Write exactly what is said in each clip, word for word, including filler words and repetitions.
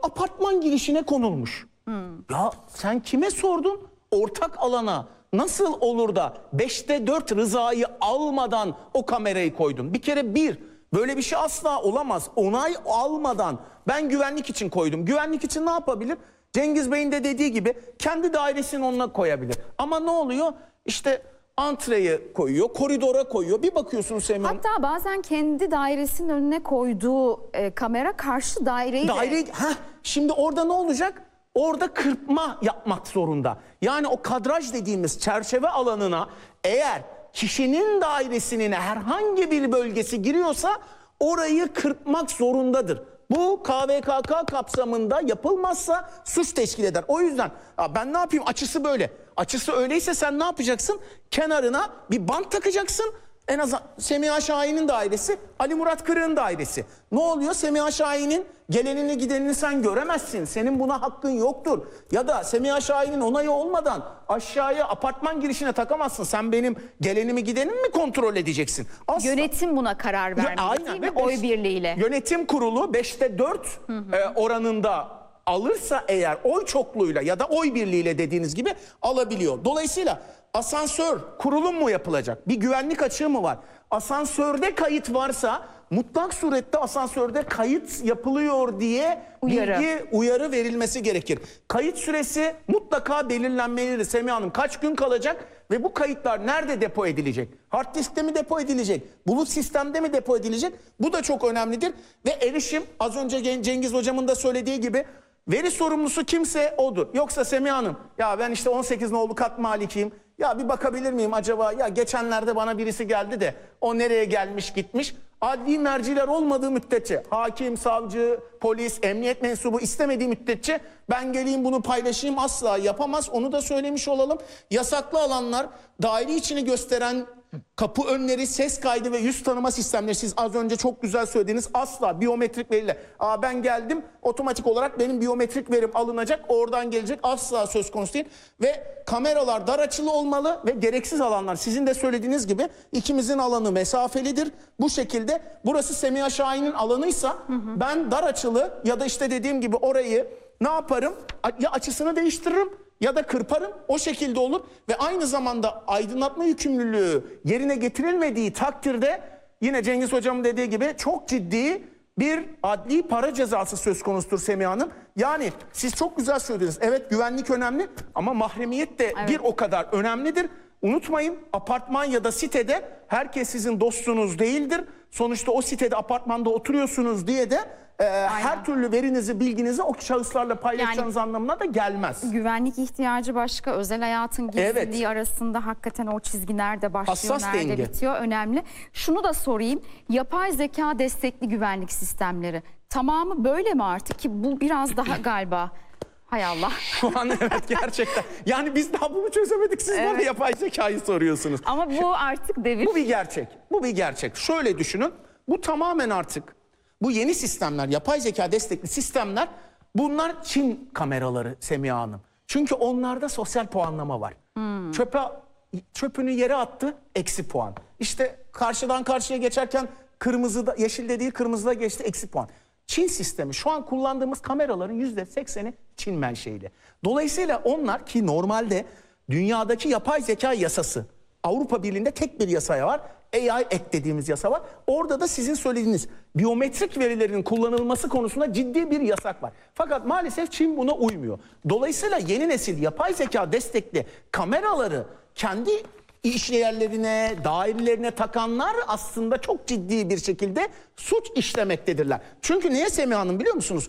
apartman girişine konulmuş. Hmm. Ya sen kime sordun? Ortak alana nasıl olur da beşte dört rızayı almadan o kamerayı koydun? Bir kere bir, böyle bir şey asla olamaz. Onay almadan ben güvenlik için koydum. Güvenlik için ne yapabilir? Cengiz Bey'in de dediği gibi kendi dairesini onunla koyabilir. Ama ne oluyor? İşte antreyi koyuyor, koridora koyuyor. Bir bakıyorsunuz Semih Hanım. Hatta bazen kendi dairesinin önüne koyduğu e, kamera karşı daireyi Daire, de... heh, şimdi orada ne olacak? Orada kırpma yapmak zorunda. Yani o kadraj dediğimiz çerçeve alanına eğer kişinin dairesinin herhangi bir bölgesi giriyorsa orayı kırpmak zorundadır. Bu K V K K kapsamında yapılmazsa suç teşkil eder. O yüzden ben ne yapayım, açısı böyle. Açısı öyleyse sen ne yapacaksın? Kenarına bir bant takacaksın. En azından Semiha Şahin'in dairesi, Ali Murat Kırık'ın dairesi. Ne oluyor? Semiha Şahin'in gelenini gidenini sen göremezsin. Senin buna hakkın yoktur. Ya da Semiha Şahin'in onayı olmadan aşağıya apartman girişine takamazsın. Sen benim gelenimi gidenimi mi kontrol edeceksin? Asla. Yönetim buna karar vermeli değil mi? Ve Oy beş, birliğiyle. Yönetim kurulu beşte dört hı hı. E, oranında alırsa eğer oy çokluğuyla ya da oy birliğiyle dediğiniz gibi alabiliyor. Dolayısıyla asansör kurulum mu yapılacak? Bir güvenlik açığı mı var? Asansörde kayıt varsa mutlak surette asansörde kayıt yapılıyor diye uyarı. bilgi, uyarı verilmesi gerekir. Kayıt süresi mutlaka belirlenmelidir Semih Hanım. Kaç gün kalacak ve bu kayıtlar nerede depo edilecek? Hard diskte mi depo edilecek? Bulut sistemde mi depo edilecek? Bu da çok önemlidir. Ve erişim, az önce Cengiz Hocam'ın da söylediği gibi, veri sorumlusu kimse odur. Yoksa Semih Hanım, ya ben işte on sekiz nolu kat malikiyim. Ya bir bakabilir miyim acaba? Ya geçenlerde bana birisi geldi de o nereye gelmiş gitmiş. Adli merciler olmadığı müddetçe, hakim, savcı, polis, emniyet mensubu istemediği müddetçe ben geleyim bunu paylaşayım asla yapamaz. Onu da söylemiş olalım. Yasaklı alanlar, daire içini gösteren kapı önleri, ses kaydı ve yüz tanıma sistemleri, siz az önce çok güzel söylediniz, asla biyometrik veriyle. Aa ben geldim, otomatik olarak benim biyometrik verim alınacak, oradan gelecek, asla söz konusu değil. Ve kameralar dar açılı olmalı ve gereksiz alanlar, sizin de söylediğiniz gibi ikimizin alanı mesafelidir. Bu şekilde burası Semiha Şahin'in alanıysa hı hı. ben dar açılı ya da işte dediğim gibi orayı ne yaparım? Ya açısını değiştiririm ya da kırparım, o şekilde olur. Ve aynı zamanda aydınlatma yükümlülüğü yerine getirilmediği takdirde yine Cengiz Hocam'ın dediği gibi çok ciddi bir adli para cezası söz konusudur Semih Hanım. Yani siz çok güzel söylediniz. Evet, güvenlik önemli ama mahremiyet de evet. bir o kadar önemlidir. Unutmayın, apartman ya da sitede herkes sizin dostunuz değildir. Sonuçta o sitede, apartmanda oturuyorsunuz diye de e, her türlü verinizi, bilginizi o şahıslarla paylaşacağınız yani, anlamına da gelmez. Güvenlik ihtiyacı başka, özel hayatın gizliliği evet. arasında hakikaten o çizgi nerede başlıyor, hassas nerede denge. bitiyor önemli. Şunu da sorayım, yapay zeka destekli güvenlik sistemleri tamamı böyle mi artık, ki bu biraz daha galiba... Hay Allah. Şu an evet, gerçekten. Yani biz daha bunu çözemedik. Siz evet. bana yapay zekayı soruyorsunuz. Ama bu artık devir. Bu bir gerçek. Bu bir gerçek. Şöyle düşünün. Bu tamamen artık bu yeni sistemler, yapay zeka destekli sistemler, bunlar Çin kameraları Semiha Hanım. Çünkü onlarda sosyal puanlama var. Hmm. Çöpe, çöpünü yere attı, eksi puan. İşte karşıdan karşıya geçerken kırmızıda, yeşilde değil kırmızıda geçti, eksi puan. Çin sistemi, şu an kullandığımız kameraların yüzde sekseni Çin menşeili. Dolayısıyla onlar, ki normalde dünyadaki yapay zeka yasası, Avrupa Birliği'nde tek bir yasa var. A I Act dediğimiz yasa var. Orada da sizin söylediğiniz biyometrik verilerin kullanılması konusunda ciddi bir yasak var. Fakat maalesef Çin buna uymuyor. Dolayısıyla yeni nesil yapay zeka destekli kameraları kendi işyerlerine, dairelerine takanlar aslında çok ciddi bir şekilde suç işlemektedirler. Çünkü niye Semih Hanım biliyor musunuz?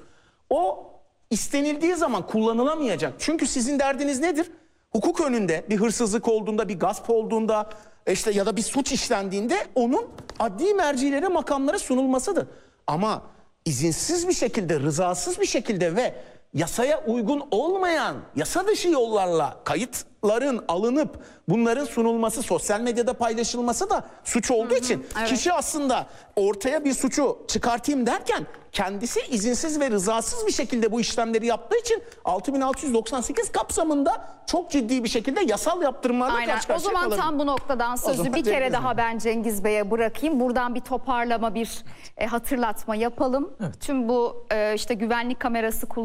O istenildiği zaman kullanılamayacak. Çünkü sizin derdiniz nedir? Hukuk önünde bir hırsızlık olduğunda, bir gasp olduğunda, işte ya da bir suç işlendiğinde onun adli mercilere, makamlara sunulmasıdır. Ama izinsiz bir şekilde, rızasız bir şekilde ve yasaya uygun olmayan yasa dışı yollarla kayıtların alınıp bunların sunulması, sosyal medyada paylaşılması da suç olduğu hı hı, için evet. kişi aslında ortaya bir suçu çıkartayım derken kendisi izinsiz ve rızasız bir şekilde bu işlemleri yaptığı için altı bin altı yüz doksan sekiz kapsamında çok ciddi bir şekilde yasal yaptırımlarla karşı karşıya kalabilir. O zaman kalabilir. Tam bu noktadan sözü bir kere daha mi? ben Cengiz Bey'e bırakayım. Buradan bir toparlama, bir e, hatırlatma yapalım. Evet. Tüm bu e, işte güvenlik kamerası kullanılıyor.